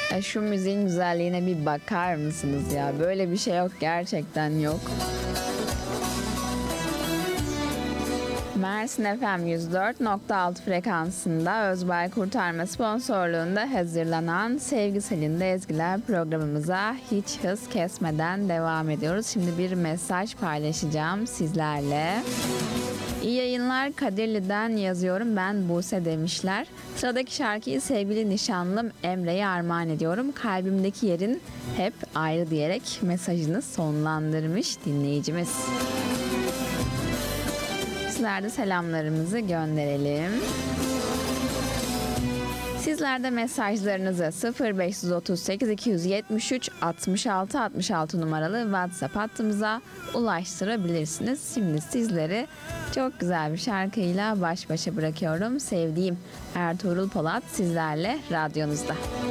Şu müziğin güzelliğine bir bakar mısınız ya? Böyle bir şey yok, gerçekten yok. Mersin FM 104.6 frekansında Özbay Kurtarma sponsorluğunda hazırlanan Sevgi Selin'de Ezgiler programımıza hiç hız kesmeden devam ediyoruz. Şimdi bir mesaj paylaşacağım sizlerle. İyi yayınlar, Kadirli'den yazıyorum, ben Buse demişler. Sıradaki şarkıyı sevgili nişanlım Emre'ye armağan ediyorum. Kalbimdeki yerin hep ayrı diyerek mesajını sonlandırmış dinleyicimiz. Sizler de selamlarımızı gönderelim. Sizler de mesajlarınızı 0538 273 66 66 numaralı WhatsApp hattımıza ulaştırabilirsiniz. Şimdi sizleri çok güzel bir şarkıyla baş başa bırakıyorum. Sevdiğim Ertuğrul Polat sizlerle radyonuzda.